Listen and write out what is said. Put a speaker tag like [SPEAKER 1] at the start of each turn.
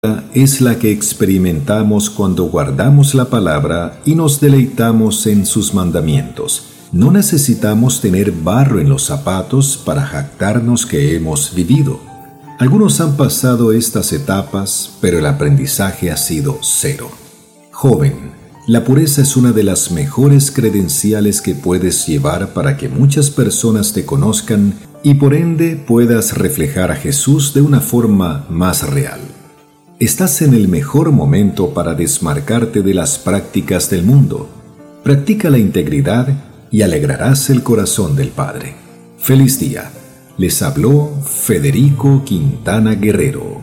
[SPEAKER 1] es la que experimentamos cuando guardamos la palabra y nos deleitamos en sus mandamientos. No necesitamos tener barro en los zapatos para jactarnos que hemos vivido. Algunos han pasado estas etapas, pero el aprendizaje ha sido cero. Joven, la pureza es una de las mejores credenciales que puedes llevar para que muchas personas te conozcan y por ende puedas reflejar a Jesús de una forma más real. Estás en el mejor momento para desmarcarte de las prácticas del mundo. Practica la integridad y alegrarás el corazón del Padre. ¡Feliz día! Les habló Federico Quintana Guerrero.